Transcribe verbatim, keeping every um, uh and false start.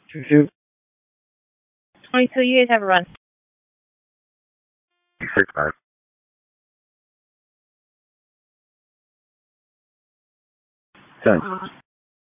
Two two. twenty-two, you guys have a run. Six five. Ten.